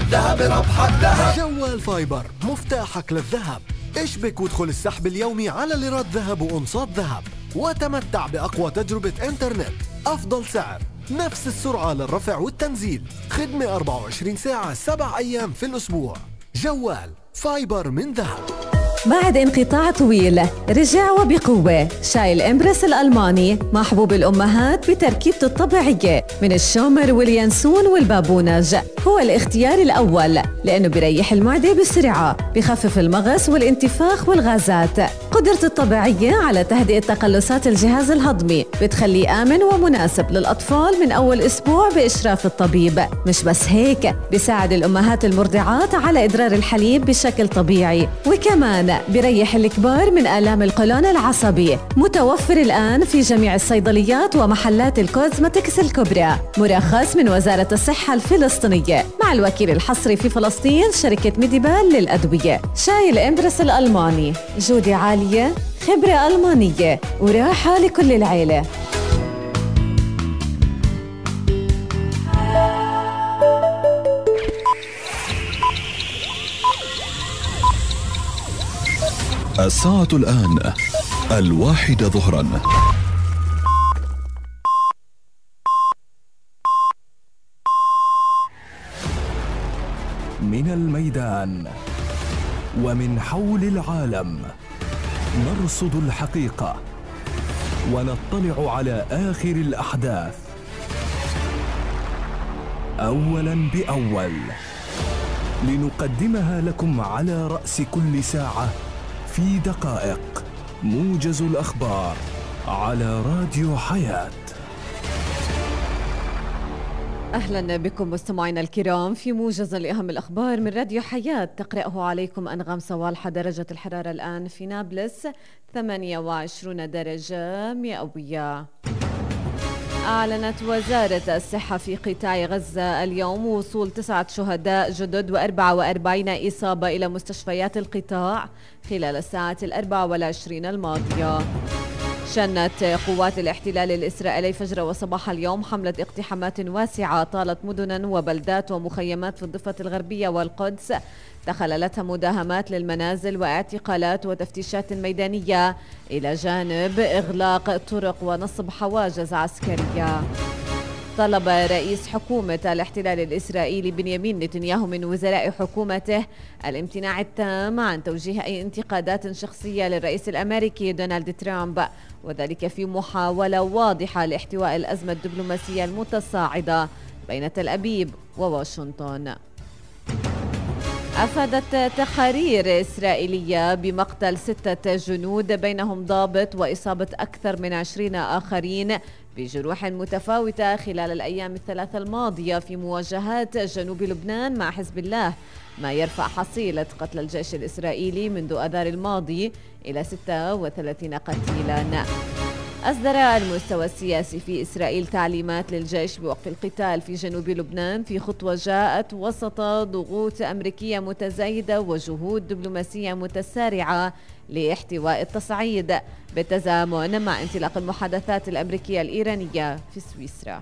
ذهب ربحك ذهب. جوال فايبر مفتاحك للذهب. اشبك وادخل السحب اليومي على ليرات ذهب وأنصات ذهب وتمتع بأقوى تجربة انترنت، أفضل سعر، نفس السرعة للرفع والتنزيل، خدمة 24 ساعة 7 أيام في الأسبوع. جوال فايبر من ذهب. بعد انقطاع طويل رجع وبقوة شاي الإمبرس الألماني مع حبوب الأمهات بتركيبته الطبيعية من الشومر واليانسون والبابونج. هو الاختيار الأول لأنه بيريح المعدة بسرعة، بخفف المغص والانتفاخ والغازات. قدرته الطبيعية على تهدئة تقلصات الجهاز الهضمي بتخليه آمن ومناسب للأطفال من أول أسبوع بإشراف الطبيب. مش بس هيك، بيساعد الأمهات المرضعات على إدرار الحليب بشكل طبيعي، وكمان بيريح الكبار من آلام القولون العصبي. متوفر الآن في جميع الصيدليات ومحلات الكوزمتكس الكبرى. مرخص من وزارة الصحة الفلسطينية مع الوكيل الحصري في فلسطين شركة ميديبال للأدوية. شاي الإمبرس الألماني، جودة عالية، خبرة ألمانية، وراحة لكل العيلة. الساعة الآن 1:00 ظهرا. من الميدان ومن حول العالم نرصد الحقيقة ونطلع على آخر الأحداث أولاً بأول، لنقدمها لكم على رأس كل ساعة في دقائق. موجز الأخبار على راديو حياة. أهلا بكم مستمعينا الكرام في موجز لأهم الأخبار من راديو حياة. تقرأه عليكم أنغام صوالحة. درجة الحرارة الآن في نابلس 28 درجة مئوية. أعلنت وزارة الصحة في قطاع غزة اليوم وصول 9 شهداء جدد و44 إصابة إلى مستشفيات القطاع خلال الساعات 24 الماضية. شنت قوات الاحتلال الإسرائيلي فجر وصباح اليوم حملة اقتحامات واسعة طالت مدنا وبلدات ومخيمات في الضفة الغربية والقدس، تخللتها مداهمات للمنازل واعتقالات وتفتيشات ميدانية إلى جانب إغلاق طرق ونصب حواجز عسكرية. طلب رئيس حكومة الاحتلال الإسرائيلي بنيامين نتنياهو من وزراء حكومته الامتناع التام عن توجيه أي انتقادات شخصية للرئيس الأمريكي دونالد ترامب، وذلك في محاولة واضحة لاحتواء الأزمة الدبلوماسية المتصاعدة بين تل أبيب وواشنطن. أفادت تقارير إسرائيلية بمقتل 6 جنود بينهم ضابط وإصابة أكثر من 20 آخرين بجروح متفاوتة خلال الأيام الثلاثة الماضية في مواجهات جنوب لبنان مع حزب الله، ما يرفع حصيلة قتلى الجيش الإسرائيلي منذ آذار الماضي إلى 36 قتيلا. أصدر المستوى السياسي في إسرائيل تعليمات للجيش بوقف القتال في جنوب لبنان في خطوة جاءت وسط ضغوط أمريكية متزايدة وجهود دبلوماسية متسارعة لاحتواء التصعيد بالتزامن مع انطلاق المحادثات الأمريكية الإيرانية في سويسرا.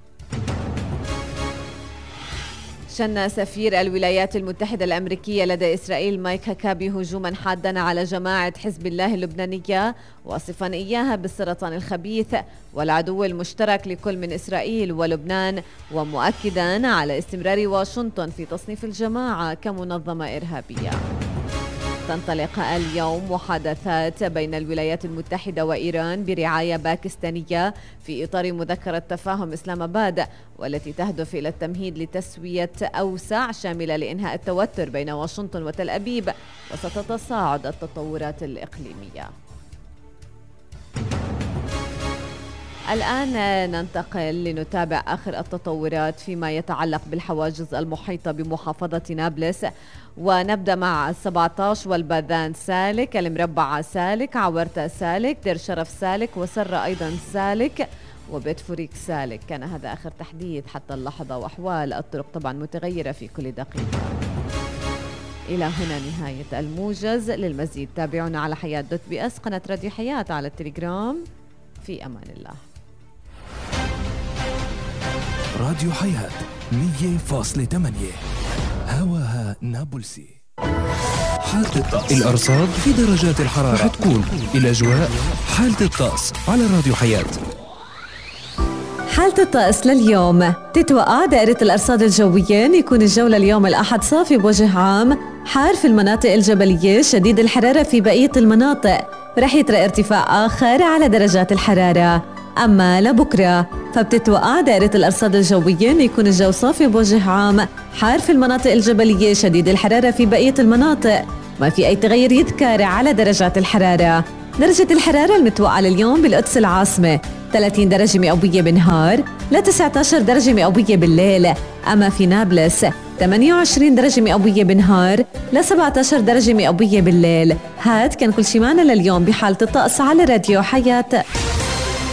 شن سفير الولايات المتحدة الأمريكية لدى إسرائيل مايك هاكابي هجوما حادا على جماعة حزب الله اللبنانية، واصفا إياها بالسرطان الخبيث والعدو المشترك لكل من إسرائيل ولبنان، ومؤكدا على استمرار واشنطن في تصنيف الجماعة كمنظمة إرهابية. تنطلق اليوم محادثات بين الولايات المتحدة وإيران برعاية باكستانية في إطار مذكرة تفاهم إسلام آباد، والتي تهدف إلى التمهيد لتسوية أوسع شاملة لإنهاء التوتر بين واشنطن وتل أبيب وسط تصاعد التطورات الإقليمية. الآن ننتقل لنتابع آخر التطورات فيما يتعلق بالحواجز المحيطة بمحافظة نابلس، ونبدأ مع 17 والباذان سالك، المربع سالك، عورتة سالك، دير شرف سالك، وسرة أيضا سالك، وبيت فوريك سالك. كان هذا آخر تحديث حتى اللحظة، وأحوال الطرق طبعا متغيرة في كل دقيقة. إلى هنا نهاية الموجز. للمزيد تابعونا على حياة.بي.اس، قناة راديو حياة على التليجرام. في أمان الله. راديو حياة 100.8 هواها نابلسي. حالة الطقس، الأرصاد في درجات الحرارة رح تكون الأجواء. حالة الطقس على راديو حياة. حالة الطقس لليوم، تتوقع دائرة الأرصاد الجوية أن يكون الجو لليوم الأحد صافي بوجه عام، حار في المناطق الجبلية، شديد الحرارة في بقية المناطق، رح يطرأ ارتفاع آخر على درجات الحرارة. أما لبكرة فبتتوقع دائرة الأرصاد الجوية أن يكون الجو صافي بوجه عام، حار في المناطق الجبلية، شديد الحرارة في بقية المناطق، ما في أي تغير يذكر على درجات الحرارة. درجة الحرارة المتوقعة لليوم بالقدس العاصمة 30 درجة مئوية بالنهار ل 19 درجة مئوية بالليل. أما في نابلس 28 درجة مئوية بالنهار ل 17 درجة مئوية بالليل. هاد كان كل شي معنا لليوم بحالة الطقس على راديو حياة.